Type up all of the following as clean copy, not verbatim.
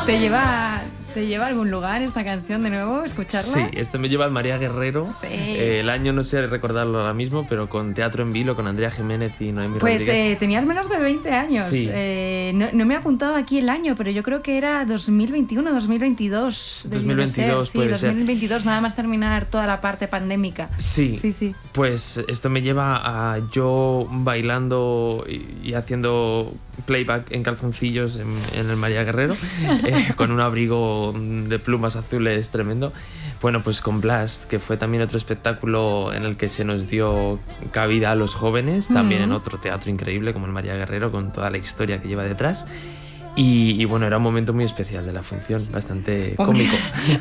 ¿Te lleva a algún lugar esta canción de nuevo, escucharla? Sí, esto me lleva al María Guerrero. Sí. El año no sé recordarlo ahora mismo, pero con Teatro en Vilo, con Andrea Jiménez y Noemí Pues Rodríguez. tenías menos de 20 años. Sí. No me he apuntado aquí el año, pero yo creo que era 2021, 2022. 2022 sí, puede ser. 2022, nada más terminar toda la parte pandémica. Sí, Sí. Pues esto me lleva a yo bailando y haciendo playback en calzoncillos en el María Guerrero, con un abrigo de plumas azules tremendo. Bueno, pues con Blast, que fue también otro espectáculo en el que se nos dio cabida a los jóvenes, también en otro teatro increíble como el María Guerrero, con toda la historia que lleva detrás. Y bueno, era un momento muy especial de la función, bastante cómico.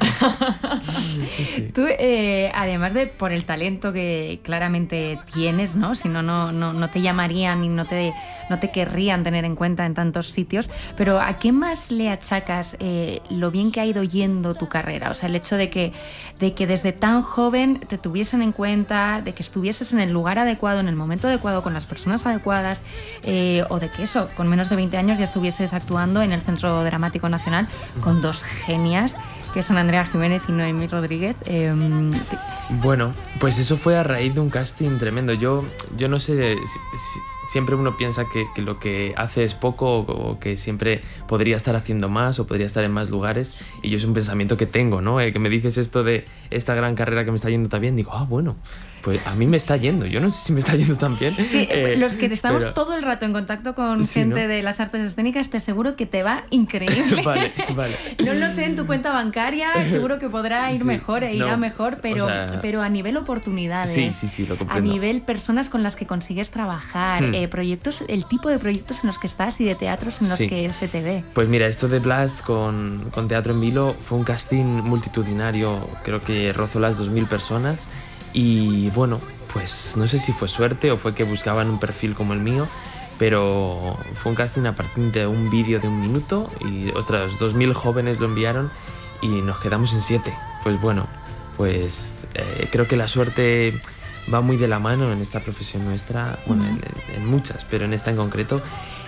Sí. Tú, además de por el talento que claramente tienes, ¿no? Si no te llamarían y no te querrían tener en cuenta en tantos sitios, pero ¿a qué más le achacas lo bien que ha ido yendo tu carrera? O sea, el hecho de que desde tan joven te tuviesen en cuenta, de que estuvieses en el lugar adecuado, en el momento adecuado, con las personas adecuadas, o de que eso, con menos de 20 años ya estuvieses actuando en el Centro Dramático Nacional con dos genias que son Andrea Jiménez y Noemí Rodríguez. Bueno, pues eso fue a raíz de un casting tremendo. Yo no sé, siempre uno piensa que lo que hace es poco o que siempre podría estar haciendo más o podría estar en más lugares, y yo es un pensamiento que tengo, ¿no? Que me dices esto de esta gran carrera que me está yendo tan bien, digo, bueno, pues a mí me está yendo, yo no sé si me está yendo tan bien. Sí, los que estamos todo el rato en contacto con gente, ¿no?, de las artes escénicas, te aseguro que te va increíble. Vale. No lo sé en tu cuenta bancaria, seguro que podrá ir mejor e irá mejor, pero, pero a nivel oportunidades, sí, lo comprendo. A nivel personas con las que consigues trabajar, proyectos, el tipo de proyectos en los que estás y de teatros en los que se te ve. Pues mira, esto de Blast con Teatro en Vilo fue un casting multitudinario, creo que rozó las 2000 personas. Y bueno, pues no sé si fue suerte o fue que buscaban un perfil como el mío, pero fue un casting a partir de un vídeo de 1 minuto y otras 2000 jóvenes lo enviaron y nos quedamos en 7. Pues bueno, pues creo que la suerte va muy de la mano en esta profesión nuestra, bueno, en muchas, pero en esta en concreto.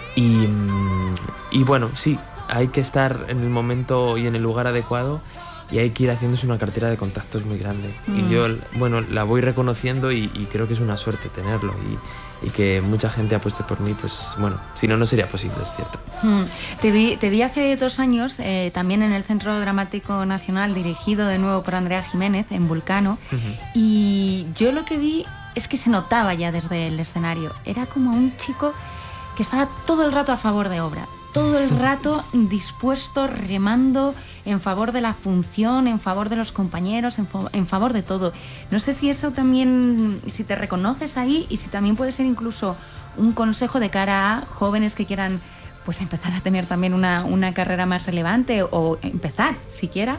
Y bueno, sí, hay que estar en el momento y en el lugar adecuado. Y hay que ir haciéndose una cartera de contactos muy grande. Y yo, bueno, la voy reconociendo y creo que es una suerte tenerlo. Y que mucha gente apueste por mí, pues bueno, si no, no sería posible, es cierto. Te vi hace 2 años también en el Centro Dramático Nacional, dirigido de nuevo por Andrea Jiménez, en Vulcano. Y yo lo que vi es que se notaba ya desde el escenario. Era como un chico que estaba todo el rato a favor de obra. Todo el rato dispuesto, remando en favor de la función, en favor de los compañeros, en favor de todo. No sé si eso también, si te reconoces ahí y si también puede ser incluso un consejo de cara a jóvenes que quieran pues empezar a tener también una carrera más relevante o empezar siquiera.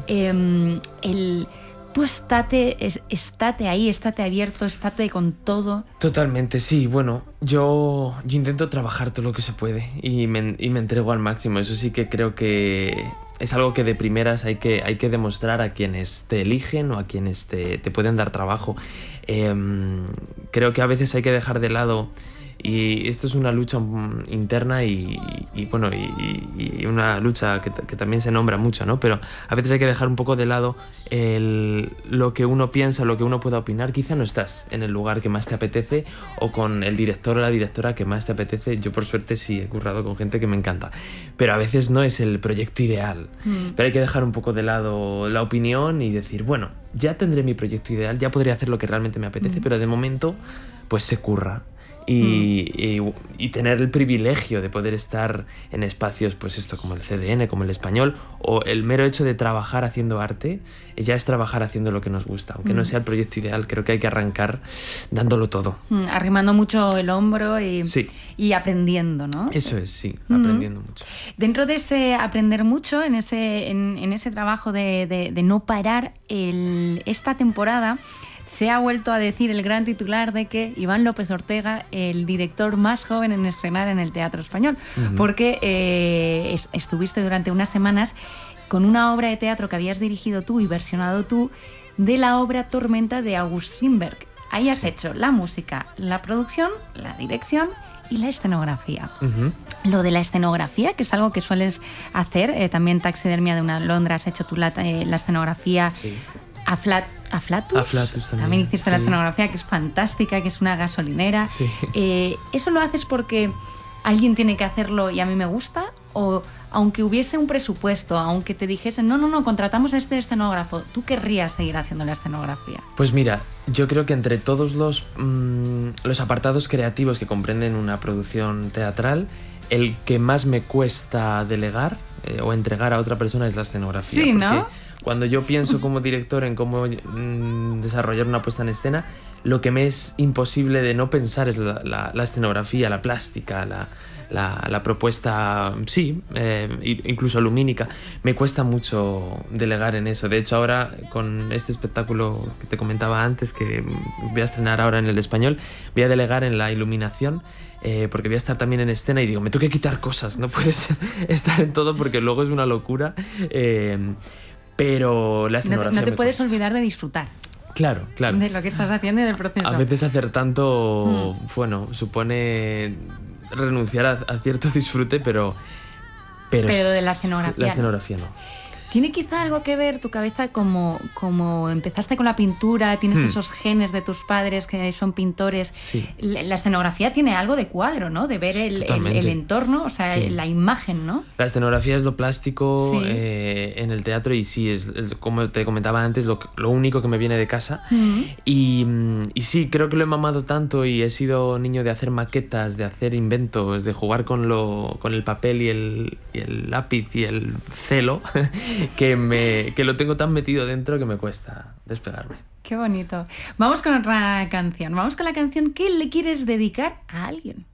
Tú estate ahí, estate abierto, estate con todo. Totalmente, sí. Bueno, yo intento trabajar todo lo que se puede y me entrego al máximo. Eso sí que creo que es algo que de primeras hay que demostrar a quienes te eligen o a quienes te pueden dar trabajo. Creo que a veces hay que dejar de lado, y esto es una lucha interna y una lucha que también se nombra mucho, ¿no? Pero a veces hay que dejar un poco de lado lo que uno piensa, lo que uno pueda opinar. Quizá no estás en el lugar que más te apetece o con el director o la directora que más te apetece. Yo por suerte sí he currado con gente que me encanta, pero a veces no es el proyecto ideal. Pero hay que dejar un poco de lado la opinión y decir, bueno, ya tendré mi proyecto ideal, ya podré hacer lo que realmente me apetece, pero de momento pues se curra. Y tener el privilegio de poder estar en espacios pues esto como el CDN, como el Español, o el mero hecho de trabajar haciendo arte ya es trabajar haciendo lo que nos gusta, aunque no sea el proyecto ideal. Creo que hay que arrancar dándolo todo, arrimando mucho el hombro y aprendiendo, ¿no? Eso es, sí, aprendiendo mucho. Dentro de ese aprender mucho, en ese trabajo de no parar, esta temporada se ha vuelto a decir el gran titular de que Iván López Ortega, el director más joven en estrenar en el Teatro Español, porque estuviste durante unas semanas con una obra de teatro que habías dirigido tú y versionado tú de la obra Tormenta de August Strindberg. Ahí has hecho la música, la producción, la dirección y la escenografía. Lo de la escenografía, que es algo que sueles hacer, también Taxidermia de una Alondra, has hecho tú la escenografía. Sí. Aflatus también hiciste la escenografía, que es fantástica, que es una gasolinera. Sí. ¿Eso lo haces porque alguien tiene que hacerlo y a mí me gusta? ¿O aunque hubiese un presupuesto, aunque te dijesen, no, contratamos a este escenógrafo, tú querrías seguir haciendo la escenografía? Pues mira, yo creo que entre todos los apartados creativos que comprenden una producción teatral, el que más me cuesta delegar o entregar a otra persona es la escenografía. Sí, porque ¿no? cuando yo pienso como director en cómo desarrollar una puesta en escena, lo que me es imposible de no pensar es la escenografía, la plástica, la propuesta, sí, incluso lumínica. Me cuesta mucho delegar en eso. De hecho, ahora con este espectáculo que te comentaba antes, que voy a estrenar ahora en el Español, voy a delegar en la iluminación, porque voy a estar también en escena y digo, me tengo que quitar cosas, no puedes estar en todo porque luego es una locura. Pero la escenografía no te puedes olvidar de disfrutar. Claro. De lo que estás haciendo y del proceso. A veces hacer tanto, bueno, supone renunciar a cierto disfrute, pero de la escenografía. La escenografía no. ¿Tiene quizá algo que ver tu cabeza como empezaste con la pintura, tienes esos genes de tus padres que son pintores? Sí. La escenografía tiene algo de cuadro, ¿no? De ver el entorno, o sea, sí, la imagen, ¿no? La escenografía es lo plástico, sí, en el teatro, y sí, es como te comentaba antes, lo único que me viene de casa. Y sí, creo que lo he mamado tanto y he sido niño de hacer maquetas, de hacer inventos, de jugar con el papel y el lápiz y el celo, que lo tengo tan metido dentro que me cuesta despegarme. Qué bonito. Vamos con otra canción. Vamos con la canción que le quieres dedicar a alguien.